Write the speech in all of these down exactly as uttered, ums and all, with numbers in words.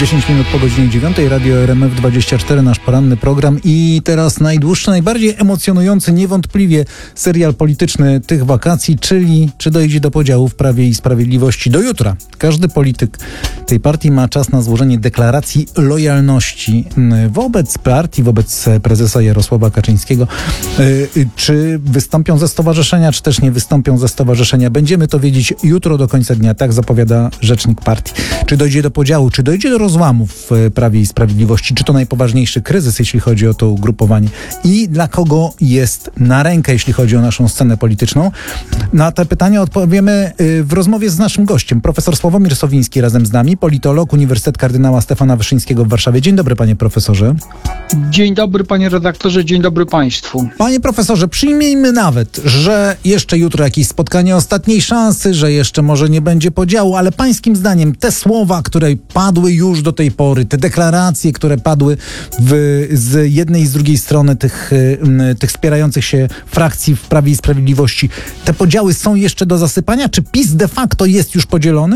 dziesięć minut po godzinie dziewiątej, Radio R M F dwadzieścia cztery, nasz poranny program i teraz najdłuższy, najbardziej emocjonujący niewątpliwie serial polityczny tych wakacji, czyli czy dojdzie do podziału w Prawie i Sprawiedliwości do jutra. Każdy polityk tej partii ma czas na złożenie deklaracji lojalności wobec partii, wobec prezesa Jarosława Kaczyńskiego. Czy wystąpią ze stowarzyszenia, czy też nie wystąpią ze stowarzyszenia? Będziemy to wiedzieć jutro do końca dnia, tak zapowiada rzecznik partii. Czy dojdzie do podziału, czy dojdzie do rozłamów w Prawie i Sprawiedliwości? Czy to najpoważniejszy kryzys, jeśli chodzi o to ugrupowanie? I dla kogo jest na rękę, jeśli chodzi o naszą scenę polityczną? Na te pytania odpowiemy w rozmowie z naszym gościem. Profesor Sławomir Sowiński razem z nami, politolog, Uniwersytet Kardynała Stefana Wyszyńskiego w Warszawie. Dzień dobry, panie profesorze. Dzień dobry, panie redaktorze, dzień dobry państwu. Panie profesorze, przyjmijmy nawet, że jeszcze jutro jakieś spotkanie ostatniej szansy, że jeszcze może nie będzie podziału, ale pańskim zdaniem te słowa, które padły już do tej pory, te deklaracje, które padły w, z jednej i z drugiej strony tych, tych wspierających się frakcji w Prawie i Sprawiedliwości, te podziały są jeszcze do zasypania? Czy PiS de facto jest już podzielony?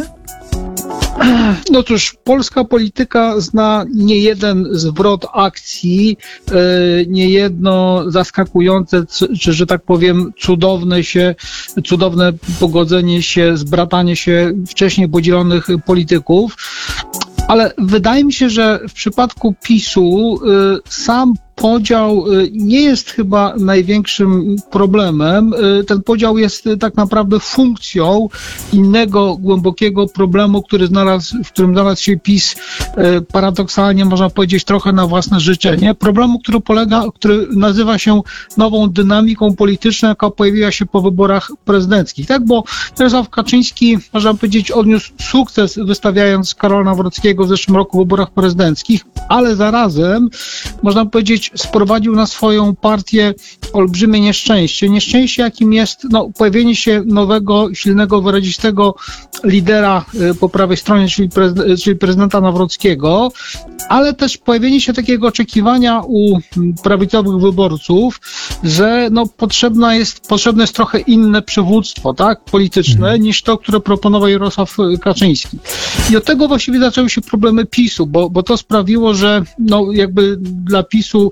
No cóż, polska polityka zna nie jeden zwrot akcji, nie jedno zaskakujące, czy że tak powiem cudowne się, cudowne pogodzenie się, zbratanie się wcześniej podzielonych polityków. Ale wydaje mi się, że w przypadku PiSu sam podział nie jest chyba największym problemem. Ten podział jest tak naprawdę funkcją innego głębokiego problemu, który znalazł, w którym znalazł się PiS paradoksalnie, można powiedzieć, trochę na własne życzenie. Problemu, który polega, który nazywa się nową dynamiką polityczną, jaka pojawiła się po wyborach prezydenckich. Tak, bo Jarosław Kaczyński, można powiedzieć, odniósł sukces, wystawiając Karola Nawrockiego w zeszłym roku w wyborach prezydenckich, ale zarazem, można powiedzieć, sprowadził na swoją partię olbrzymie nieszczęście. Nieszczęście, jakim jest no, pojawienie się nowego, silnego, wyrazistego lidera y, po prawej stronie, czyli, prezyd- czyli prezydenta Nawrockiego, ale też pojawienie się takiego oczekiwania u prawicowych wyborców, że no, potrzebna jest, potrzebne jest trochę inne przywództwo, tak, polityczne, hmm. niż to, które proponował Jarosław Kaczyński. I od tego właściwie zaczęły się problemy PiSu, bo, bo to sprawiło, że no, jakby dla PiSu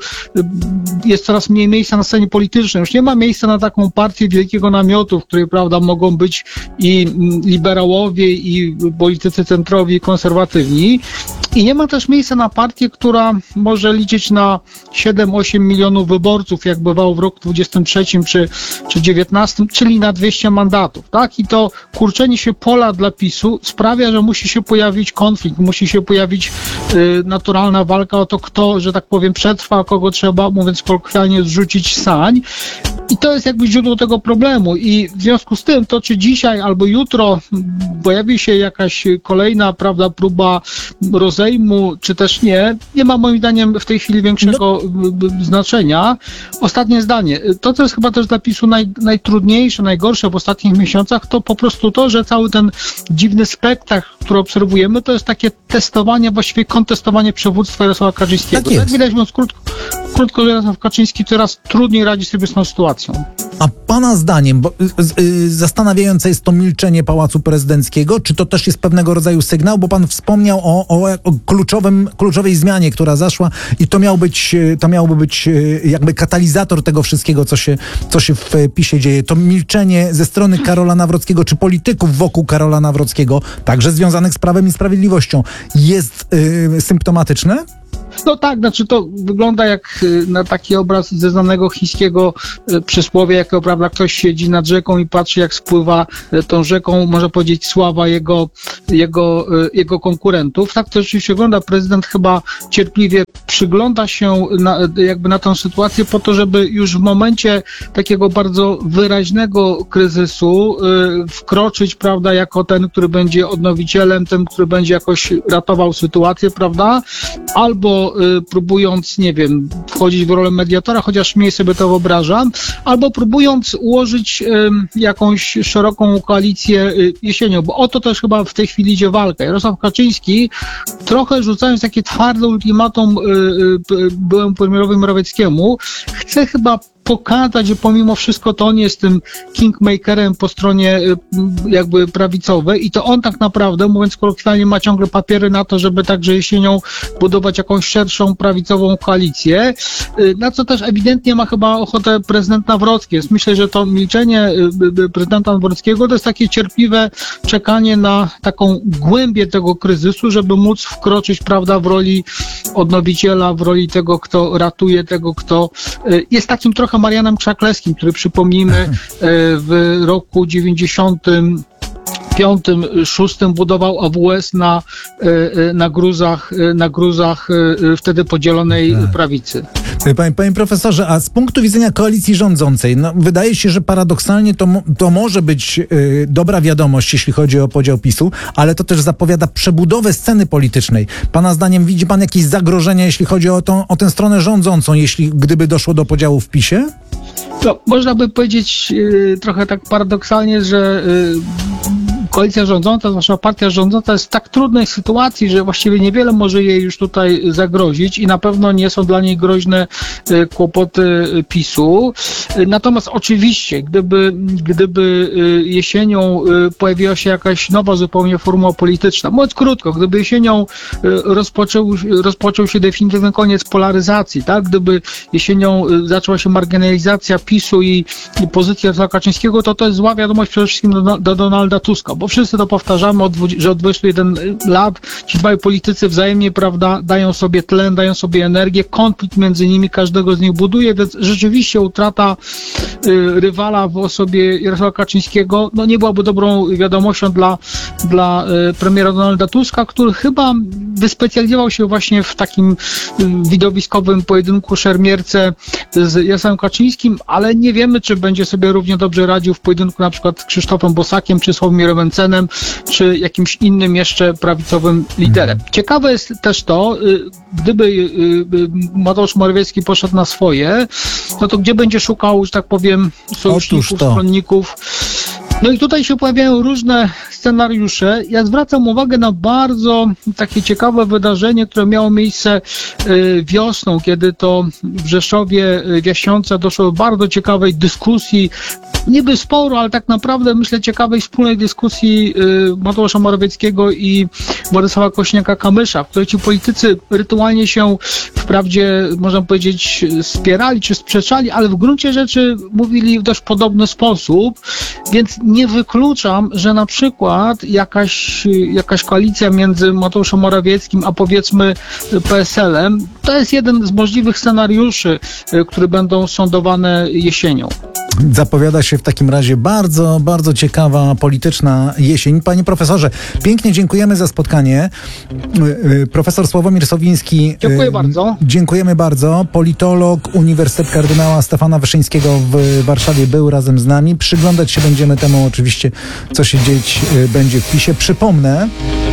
jest coraz mniej miejsca na scenie politycznej. Już nie ma miejsca na taką partię wielkiego namiotu, w której, prawda, mogą być i liberałowie, i politycy centrowi, i konserwatywni. I nie ma też miejsca na partię, która może liczyć na siedem osiem milionów wyborców, jak bywało w roku dwudziestym trzecim czy, czy dziewiętnastym, czyli na dwieście mandatów, tak? I to kurczenie się pola dla PiSu sprawia, że musi się pojawić konflikt, musi się pojawić y, naturalna walka o to, kto, że tak powiem, przetrwa, kogo trzeba, mówiąc kolokwialnie, zrzucić sań. I to jest jakby źródło tego problemu. I w związku z tym, to czy dzisiaj albo jutro pojawi się jakaś kolejna, prawda, próba rozejmu, czy też nie, nie ma moim zdaniem w tej chwili większego no. znaczenia. Ostatnie zdanie. To, co jest chyba też dla PiSu naj, najtrudniejsze, najgorsze w ostatnich miesiącach, to po prostu to, że cały ten dziwny spektakl, który obserwujemy, to jest takie testowanie, właściwie kontestowanie przywództwa Jarosława Kaczyńskiego. Tak, tak widać, mówiąc krótko, krótko, że Jarosław Kaczyński coraz trudniej radzi sobie z tą sytuacją. A pana zdaniem, bo y, y, zastanawiające jest to milczenie Pałacu Prezydenckiego, czy to też jest pewnego rodzaju sygnał, bo pan wspomniał o, o, o kluczowym, kluczowej zmianie, która zaszła i to miał być, to miałby być jakby katalizator tego wszystkiego, co się, co się w PiSie dzieje. To milczenie ze strony Karola Nawrockiego, czy polityków wokół Karola Nawrockiego, także związanych z Prawem i Sprawiedliwością, jest y, symptomatyczne? No tak, znaczy to wygląda jak na taki obraz ze znanego chińskiego przysłowia, jakiego, prawda, ktoś siedzi nad rzeką i patrzy, jak spływa tą rzeką, można powiedzieć, sława jego, jego, jego konkurentów. Tak to rzeczywiście wygląda. Prezydent chyba cierpliwie przygląda się na, jakby na tę sytuację po to, żeby już w momencie takiego bardzo wyraźnego kryzysu y, wkroczyć, prawda, jako ten, który będzie odnowicielem, ten, który będzie jakoś ratował sytuację, prawda, albo y, próbując, nie wiem, wchodzić w rolę mediatora, chociaż mniej sobie to wyobrażam, albo próbując ułożyć y, jakąś szeroką koalicję y, jesienią, bo o to też chyba w tej chwili idzie walka. Jarosław Kaczyński, trochę rzucając takie twarde ultimatum y, y, byłemu premierowi Morawieckiemu, chce chyba pokazać, że pomimo wszystko to on jest tym kingmakerem po stronie jakby prawicowej i to on tak naprawdę, mówiąc kolokwialnie, ma ciągle papiery na to, żeby także jesienią budować jakąś szerszą prawicową koalicję, na co też ewidentnie ma chyba ochotę prezydent Nawrocki. Więc myślę, że to milczenie prezydenta Nawrockiego to jest takie cierpliwe czekanie na taką głębię tego kryzysu, żeby móc wkroczyć, prawda, w roli odnowiciela, w roli tego, kto ratuje, tego, kto jest takim trochę Marianem Krzaklewskim, który, przypomnijmy, w roku dziewięćdziesiątym piątym, szóstym budował A W S na, na gruzach, na gruzach wtedy podzielonej tak. prawicy. Panie, panie profesorze, a z punktu widzenia koalicji rządzącej, no, wydaje się, że paradoksalnie to, to może być y, dobra wiadomość, jeśli chodzi o podział PiSu, ale to też zapowiada przebudowę sceny politycznej. Pana zdaniem widzi pan jakieś zagrożenia, jeśli chodzi o, tą, o tę stronę rządzącą, jeśli gdyby doszło do podziału w PiSie? No, można by powiedzieć y, trochę tak paradoksalnie, że y, koalicja rządząca, zwłaszcza partia rządząca jest w tak trudnej sytuacji, że właściwie niewiele może jej już tutaj zagrozić i na pewno nie są dla niej groźne y, kłopoty PiSu. Y, natomiast oczywiście, gdyby, gdyby y, jesienią y, pojawiła się jakaś nowa zupełnie formuła polityczna, mówiąc krótko, gdyby jesienią y, rozpoczął, rozpoczął się definitywny koniec polaryzacji, tak? Gdyby jesienią y, zaczęła się marginalizacja PiSu i, i pozycji Jarosława Kaczyńskiego, to to jest zła wiadomość przede wszystkim do, do Donalda Tuska, bo wszyscy to powtarzamy, od, że od dwudziestu jeden lat ci dwaj politycy wzajemnie, prawda, dają sobie tlen, dają sobie energię, konflikt między nimi każdego z nich buduje, więc rzeczywiście utrata y, rywala w osobie Jarosława Kaczyńskiego, no nie byłaby dobrą wiadomością dla, dla y, premiera Donalda Tuska, który chyba wyspecjalizował się właśnie w takim y, widowiskowym pojedynku szermierce z Jarosławem Kaczyńskim, ale nie wiemy, czy będzie sobie równie dobrze radził w pojedynku na przykład z Krzysztofem Bosakiem, czy Sławomirem Mencenem, czy jakimś innym jeszcze prawicowym liderem. Ciekawe jest też to, gdyby Mateusz Morawiecki poszedł na swoje, no to gdzie będzie szukał, że tak powiem, sojuszników, stronników. No i tutaj się pojawiają różne scenariusze. Ja zwracam uwagę na bardzo takie ciekawe wydarzenie, które miało miejsce wiosną, kiedy to w Rzeszowie w Jaśniące doszło do bardzo ciekawej dyskusji, niby sporu, ale tak naprawdę myślę ciekawej wspólnej dyskusji Mateusza Morawieckiego i Władysława Kośniaka-Kamysza, w której ci politycy rytualnie się wprawdzie, można powiedzieć, spierali czy sprzeczali, ale w gruncie rzeczy mówili w dość podobny sposób, więc nie wykluczam, że na przykład jakaś, jakaś koalicja między Mateuszem Morawieckim a powiedzmy P S L-em, to jest jeden z możliwych scenariuszy, które będą sądowane jesienią. Zapowiada się w takim razie bardzo, bardzo ciekawa polityczna jesień. Panie profesorze, pięknie dziękujemy za spotkanie. Profesor Sławomir Sowiński. Dziękuję bardzo. Dziękujemy bardzo. Politolog, Uniwersytet Kardynała Stefana Wyszyńskiego w Warszawie był razem z nami. Przyglądać się będziemy temu oczywiście, co się dzieć będzie w PiSie. Przypomnę,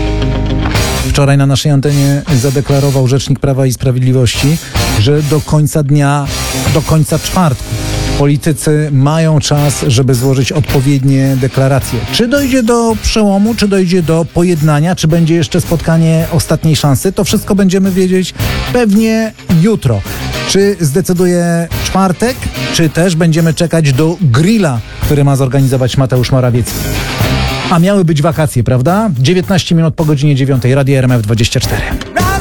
wczoraj na naszej antenie zadeklarował rzecznik Prawa i Sprawiedliwości, że do końca dnia, do końca czwartku politycy mają czas, żeby złożyć odpowiednie deklaracje. Czy dojdzie do przełomu, czy dojdzie do pojednania, czy będzie jeszcze spotkanie ostatniej szansy, to wszystko będziemy wiedzieć pewnie jutro. Czy zdecyduje czwartek, czy też będziemy czekać do grilla, który ma zorganizować Mateusz Morawiecki. A miały być wakacje, prawda? dziewiętnaście minut po godzinie dziewiątej. Radio R M F dwadzieścia cztery.